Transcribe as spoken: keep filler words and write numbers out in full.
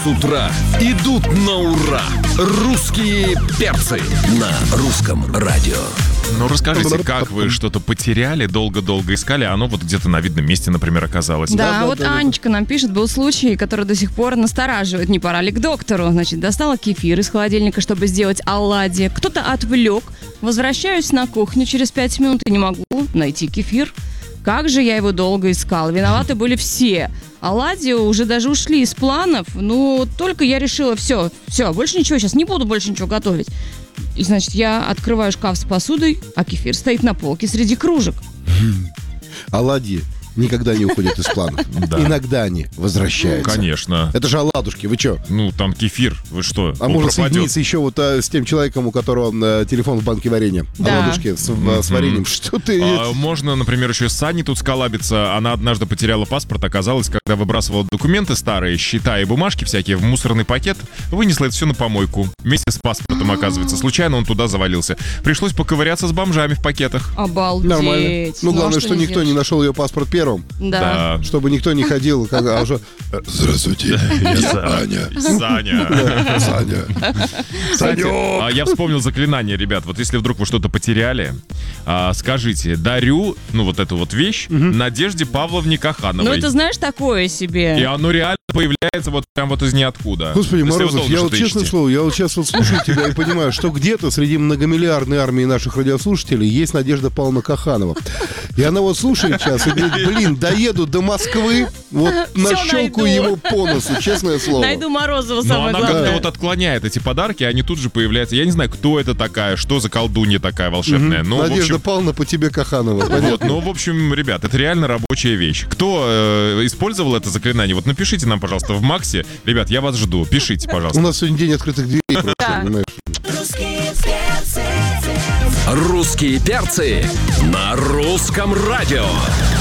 утра идут на ура. Русские перцы на русском радио. Ну, расскажите, как вы что-то потеряли, долго-долго искали, а оно вот где-то на видном месте, например, оказалось. Да, Да, да вот да, Анечка нам пишет, был случай, который до сих пор настораживает. Не пора ли к доктору? Значит, достала кефир из холодильника, чтобы сделать оладьи. Кто-то отвлек. Возвращаюсь на кухню через пять минут и не могу найти кефир. Как же я его долго искала. Виноваты были все. Оладьи уже даже ушли из планов. Ну, только я решила, все, все, больше ничего, сейчас не буду больше ничего готовить. И, значит, я открываю шкаф с посудой, а кефир стоит на полке среди кружек. Оладьи никогда не уходят из планов. Да. Иногда они возвращаются. Конечно. Это же оладушки, вы что? Ну, там кефир, вы что? А он может пропадет. соединиться еще вот а, с тем человеком, у которого а, телефон в банке варенья. Да. Оладушки с, mm-hmm. с вареньем. Что ты... А, можно, например, еще с Саней тут сколабиться. Она однажды потеряла паспорт, оказалось, когда выбрасывала документы старые, счета и бумажки всякие в мусорный пакет, вынесла это все на помойку. Вместе с паспортом, оказывается. Случайно он туда завалился. Пришлось поковыряться с бомжами в пакетах. Обалдеть. Нормально. Ну, главное, а что, что никто сделаешь? не нашел ее паспорт первым. Да. Да. Чтобы никто не ходил, как, а уже... Здравствуйте, я Саня. Саня. Саня. Кстати, а, я вспомнил заклинание, ребят. Вот если вдруг вы что-то потеряли, а, скажите, дарю, ну, вот эту вот вещь Надежде Павловне Кахановой. Ну, это, знаешь, такое себе. И оно реально появляется вот прям вот из ниоткуда. Господи, Если вы Морозов, долго я что-то вот честное ищете. слово, я вот сейчас вот слушаю тебя и понимаю, что где-то среди многомиллиардной армии наших радиослушателей есть Надежда Павловна Каханова. И она вот слушает сейчас и говорит, блин, доеду до Москвы, вот нащелкаю найду. его по носу, честное слово. Найду Морозова, Но самое она как-то главное. вот отклоняет эти подарки, они тут же появляются. Я не знаю, кто это такая, что за колдунья такая волшебная. Но, в Надежда общем, Павловна по тебе Каханова. вот, Понятно? ну, в общем, ребят, это реально рабочая вещь. Кто э, использовал это заклинание, вот напишите нам, пожалуйста, в Максе. Ребят, я вас жду. Пишите, У пожалуйста. нас сегодня день открытых дверей, просто, Да. понимаешь? Русские перцы на русском радио.